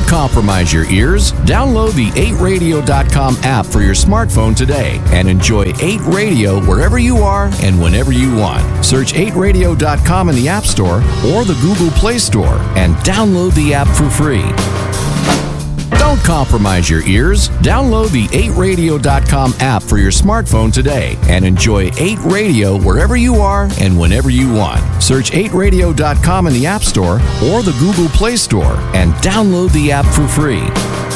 Don't compromise your ears. Download the 8radio.com app for your smartphone today and enjoy 8 Radio wherever you are and whenever you want. Search 8radio.com in the App Store or the Google Play Store and download the app for free. Don't compromise your ears. Download the 8radio.com app for your smartphone today and enjoy 8 Radio wherever you are and whenever you want. Search 8radio.com in the App Store or the Google Play Store and download the app for free.